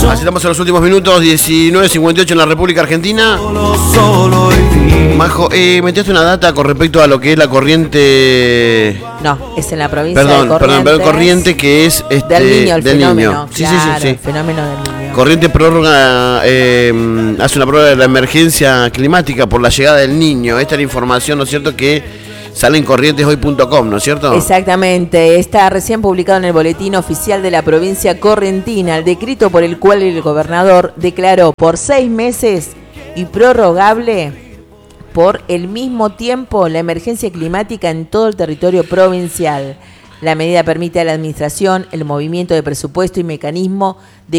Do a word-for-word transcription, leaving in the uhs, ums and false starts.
Así estamos en los últimos minutos, diecinueve cincuenta y ocho en la República Argentina. Majo, eh, metiste una data con respecto a lo que es la corriente... No, es en la provincia perdón, de Corrientes. Perdón, pero corriente que es... Este, del niño, el del fenómeno. Niño. Sí, claro, sí, sí, sí. el fenómeno del niño. Corriente prórroga, eh, hace una prórroga de la emergencia climática por la llegada del niño. Esta es la información, ¿no es cierto?, que sale en corrientes hoy punto com, ¿no es cierto? Exactamente. Está recién publicado en el boletín oficial de la provincia correntina el decreto por el cual el gobernador declaró por seis meses y prorrogable por el mismo tiempo la emergencia climática en todo el territorio provincial. La medida permite a la administración el movimiento de presupuesto y mecanismo de